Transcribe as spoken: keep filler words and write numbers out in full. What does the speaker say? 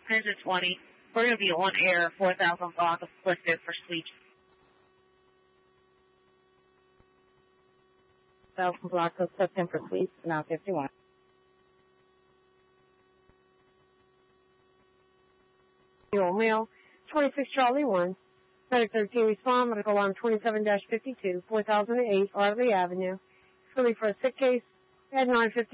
ten to twenty. We're going to be on air, four thousand block of listed for sleep. one thousand block of Clifton for sleep, now fifty-one. Mule Mail, twenty-six Charlie one. Medic thirteen, respond, medical alarm twenty-seven dash fifty-two, four thousand eight, Arley Avenue. It's going to be for a sick case at nine fifty.